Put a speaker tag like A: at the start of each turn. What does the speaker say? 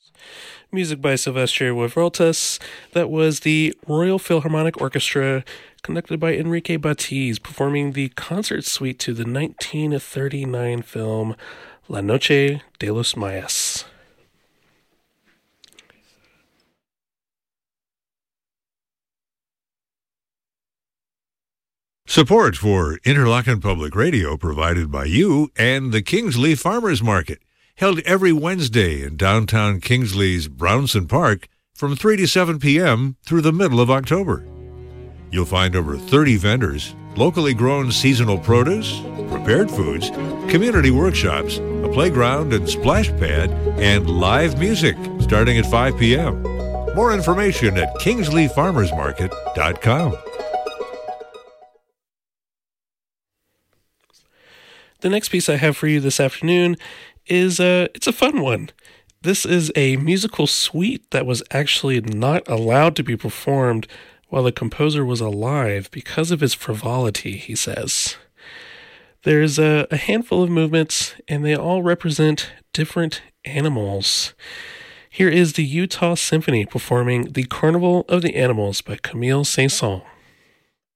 A: Music by Silvestre Revoltas. That was the Royal Philharmonic Orchestra, conducted by Enrique Batiz, performing the concert suite to the 1939 film La Noche de los Mayas.
B: Support for Interlochen Public Radio provided by you and the Kingsley Farmers Market, held every Wednesday in downtown Kingsley's Brownson Park from 3 to 7 p.m. through the middle of October. You'll find over 30 vendors, locally grown seasonal produce, prepared foods, community workshops, a playground and splash pad, and live music starting at 5 p.m. More information at kingsleyfarmersmarket.com.
A: The next piece I have for you this afternoon is it's a fun one. This is a musical suite that was actually not allowed to be performed while the composer was alive because of his frivolity, he says. There's a handful of movements, and they all represent different animals. Here is the Utah Symphony performing The Carnival of the Animals by Camille Saint-Saëns.